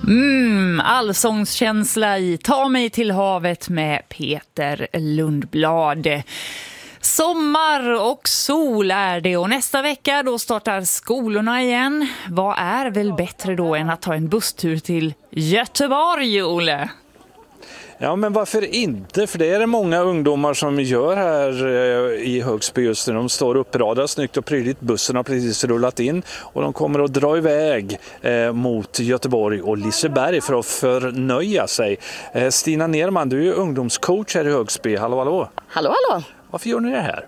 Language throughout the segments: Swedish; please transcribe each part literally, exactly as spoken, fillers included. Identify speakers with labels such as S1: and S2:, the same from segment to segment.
S1: Mm, allsångskänsla i Ta mig till havet med Peter Lundblad. Sommar och sol är det, och nästa vecka då startar skolorna igen. Vad är väl bättre då än att ta en busstur till Göteborg, Olle?
S2: Ja, men varför inte? För det är det många ungdomar som gör här i Högsby just nu. De står uppradade snyggt och prydligt. Bussen har precis rullat in och de kommer att dra iväg eh, mot Göteborg och Liseberg för att förnöja sig. Eh, Stina Nerman, du är ju ungdomscoach här i Högsby. Hallå, hallå.
S3: Hallå, hallå.
S2: Varför gör ni det här?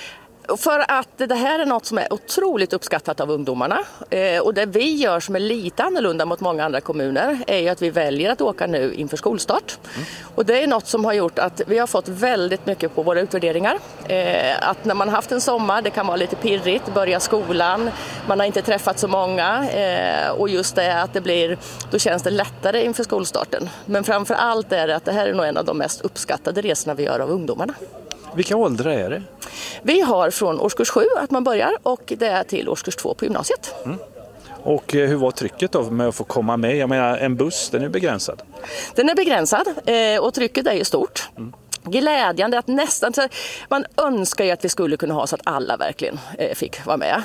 S3: För att det här är något som är otroligt uppskattat av ungdomarna. Eh, och det vi gör som är lite annorlunda mot många andra kommuner är ju att vi väljer att åka nu inför skolstart. Mm. Och det är något som har gjort att vi har fått väldigt mycket på våra utvärderingar. Eh, att när man har haft en sommar, det kan vara lite pirrigt, börja skolan, man har inte träffat så många. Eh, och just det att det blir, då känns det lättare inför skolstarten. Men framför allt är det att det här är nog en av de mest uppskattade resorna vi gör av ungdomarna.
S2: Vilka åldrar är det?
S3: Vi har från årskurs sju att man börjar och det är till årskurs två på gymnasiet. Mm.
S2: Och hur var trycket då med att få komma med? Jag menar, en buss, den är begränsad.
S3: Den är begränsad och trycket är ju stort. Mm. Glädjande att nästan, man önskar ju att vi skulle kunna ha så att alla verkligen fick vara med.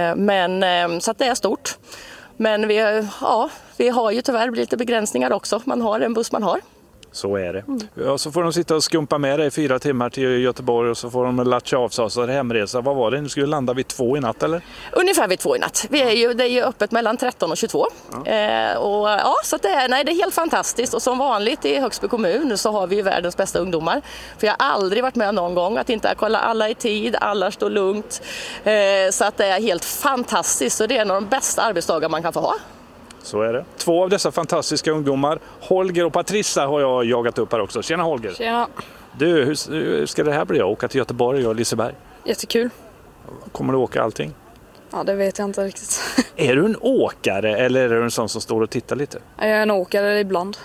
S3: Men så att det är stort. Men vi, ja, vi har ju tyvärr lite begränsningar också. Man har en buss man har.
S2: Så är det. Mm. Ja, så får de sitta och skumpa med dig fyra timmar till Göteborg och så får de latcha av sig och så är det hemresa. Vad var det? Ni skulle landa vid två i natt eller?
S3: Ungefär vid två i natt. Vi är ju, det är ju öppet mellan tretton och tjugotvå. Ja. Eh, och, ja, så det, är, nej, det är helt fantastiskt. Och som vanligt i Högsby kommun så har vi ju världens bästa ungdomar. För jag har aldrig varit med någon gång att inte kolla alla i tid, alla står lugnt. Eh, så att det är helt fantastiskt och det är en av de bästa arbetsdagar man kan få ha.
S2: Så är det. Två av dessa fantastiska ungdomar, Holger och Patricia, har jag jagat upp här också. Tjena Holger.
S4: Tjena.
S2: Du, hur, hur ska det här bli? Åka till Göteborg och Liseberg?
S4: Jättekul.
S2: Kommer du åka allting?
S4: Ja, det vet jag inte riktigt.
S2: Är du en åkare eller är du en sån som står och tittar lite?
S4: Jag är en åkare ibland.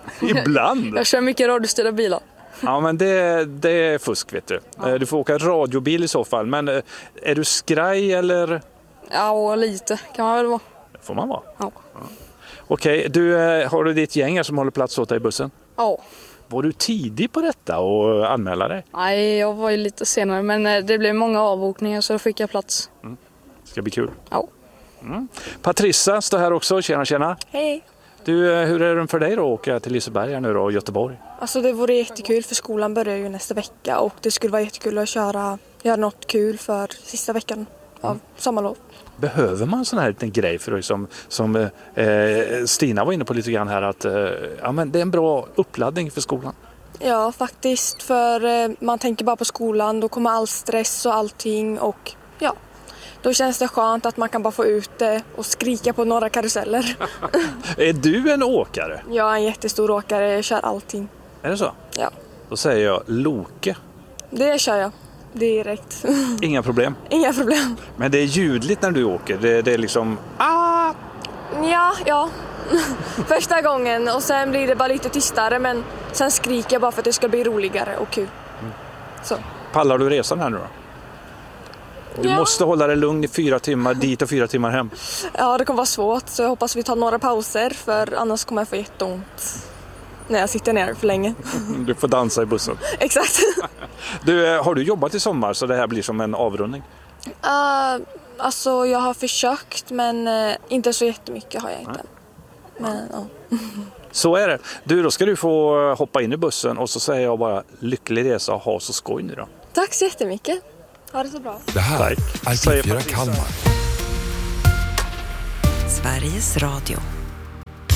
S2: Ibland?
S4: Jag kör mycket radiostyrda bilar.
S2: Ja, men det, det är fusk, vet du. Ja. Du får åka radiobil i så fall. Men är du skraj eller?
S4: Ja, lite kan man väl vara.
S2: Får man vara?
S4: Ja.
S2: Ja. Okej, du, har du ditt gäng som håller plats åt dig i bussen?
S4: Ja.
S2: Var du tidig på detta och anmäla dig?
S4: Nej, jag var ju lite senare, men det blev många avbokningar så då fick jag plats.
S2: Mm. Ska bli kul.
S4: Ja.
S2: Mm. Patricia står här också, tjena tjena.
S5: Hej.
S2: Du, hur är det för dig då att åka till Liseberg nu då och Göteborg?
S5: Alltså det vore jättekul för skolan börjar ju nästa vecka och det skulle vara jättekul att köra, göra något kul för sista veckan av mm. sommarlov.
S2: Behöver man en sån här liten grej för som, som eh, Stina var inne på lite grann här att eh, ja, men det är en bra uppladdning för skolan?
S5: Ja, faktiskt. För eh, man tänker bara på skolan, då kommer all stress och allting och ja, då känns det skönt att man kan bara få ut det och skrika på några karuseller.
S2: Är du en åkare?
S5: Jag är en jättestor åkare, jag kör allting.
S2: Är det så?
S5: Ja.
S2: Då säger jag Loke.
S5: Det kör jag. Direkt.
S2: Inga problem?
S5: Inga problem.
S2: Men det är ljudligt när du åker? Det, det är liksom... Ah!
S5: Ja, ja. Första gången och sen blir det bara lite tystare men sen skriker jag bara för att det ska bli roligare och kul. Mm. Så.
S2: Pallar du resan här nu då? Du ja. måste hålla dig lugn i fyra timmar dit och fyra timmar hem.
S5: Ja, det kommer vara svårt så jag hoppas vi tar några pauser för annars kommer jag få jätteont när jag sitter ner för länge.
S2: Du får dansa i bussen.
S5: Exakt.
S2: Du, har du jobbat i sommar så det här blir som en avrundning?
S5: Uh, alltså jag har försökt men uh, inte så jättemycket har jag inte. Men, uh.
S2: Så är det. Du, då ska du få hoppa in i bussen och så säger jag bara lycklig resa och ha så skoj nu då.
S5: Tack så jättemycket. Ha det så bra.
S6: Det här är T fyra Kalmar.
S7: Sveriges Radio.